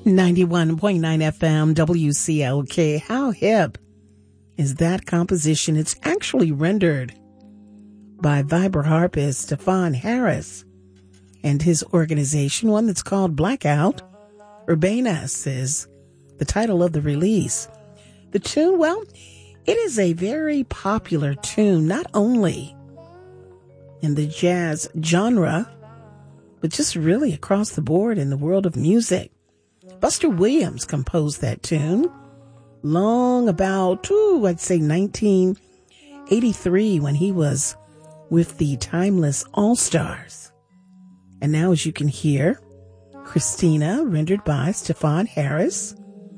91.9 FM WCLK. How hip is that composition? It's actually rendered by vibroharpist Stefan Harris and his organization, one that's called Blackout. Urbanus is the title of the release. The tune, well, it is a very popular tune, not only in the jazz genre, but just really across the board in the world of music. Buster Williams composed that tune long about, I'd say 1983 when he was with the Timeless All-Stars. And now, as you can hear, Christina, rendered by Stefan Harris.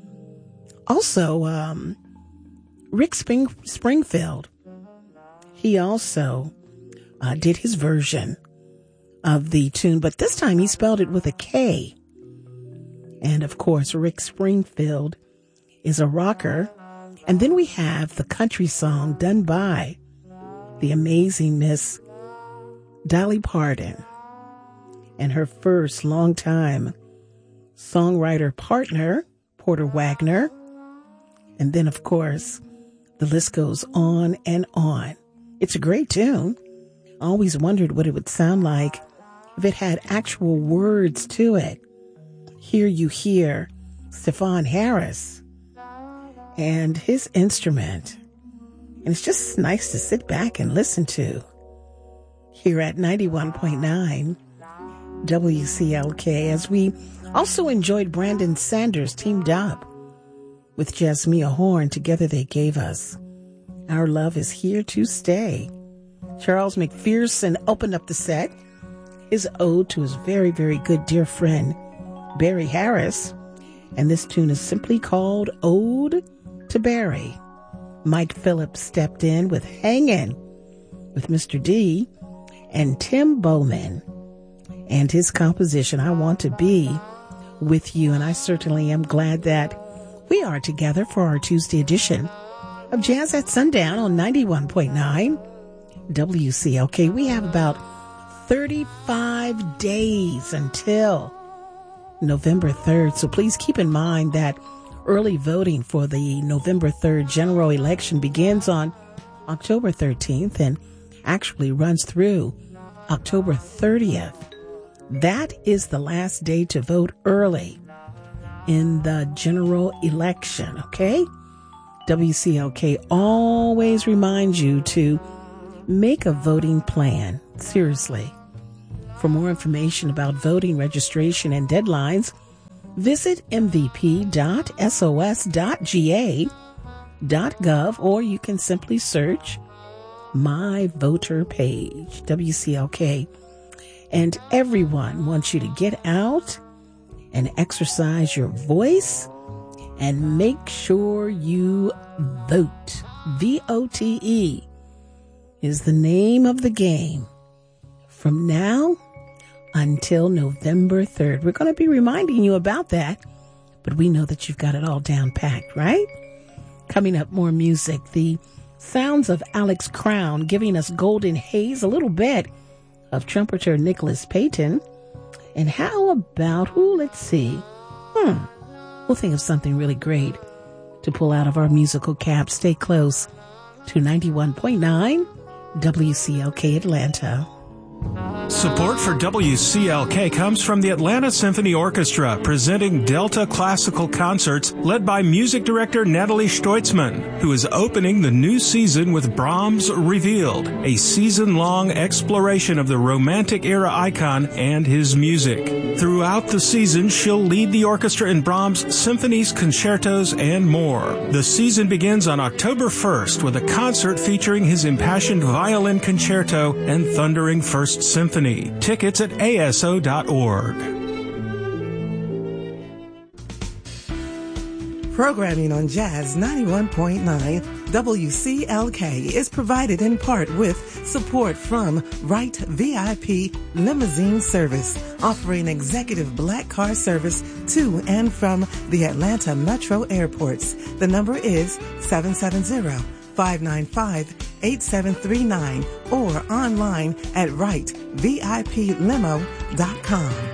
Also, Rick Springfield, he also did his version of the tune, but this time he spelled it with a K. And of course, Rick Springfield is a rocker. And then we have the country song done by the amazing Miss Dolly Parton and her first longtime songwriter partner, Porter Wagner. And then, of course, the list goes on and on. It's a great tune. I always wondered what it would sound like if it had actual words to it. Here you hear Stefan Harris and his instrument. And it's just nice to sit back and listen to here at 91.9 WCLK, as we also enjoyed Brandon Sanders teamed up with Jasmia Horn. Together they gave us Our Love Is Here to Stay. Charles McPherson opened up the set, his ode to his very, very good dear friend Barry Harris, and this tune is simply called Ode to Barry. Mike Phillips stepped in with Hangin' with Mr. D, and Tim Bowman and his composition, I Want to Be With You. And I certainly am glad that we are together for our Tuesday edition of Jazz at Sundown on 91.9 WCLK. We have about 35 days until November 3rd. So please keep in mind that early voting for the November 3rd general election begins on October 13th and actually runs through October 30th. That is the last day to vote early in the general election, okay? WCLK always reminds you to make a voting plan. Seriously. For more information about voting registration and deadlines, visit mvp.sos.ga.gov, or you can simply search My Voter Page, WCLK. And everyone wants you to get out and exercise your voice and make sure you vote. VOTE is the name of the game from now until November 3rd. We're going to be reminding you about that, but we know that you've got it all down packed, right? Coming up, more music. The sounds of Alex Crown giving us Golden Haze, a little bit of trumpeter Nicholas Payton. And how about, let's see. We'll think of something really great to pull out of our musical cap. Stay close to 91.9 WCLK Atlanta. Support for WCLK comes from the Atlanta Symphony Orchestra, presenting Delta Classical Concerts, led by music director Natalie Stoitzman, who is opening the new season with Brahms Revealed, a season-long exploration of the Romantic era icon and his music. Throughout the season, she'll lead the orchestra in Brahms' symphonies, concertos, and more. The season begins on October 1st with a concert featuring his impassioned violin concerto and thundering First Symphony. Tickets at aso.org. Programming on Jazz 91.9 WCLK is provided in part with support from Wright VIP Limousine Service, offering executive black car service to and from the Atlanta Metro airports. The number is 770-595-8739 or online at wrightviplimo.com.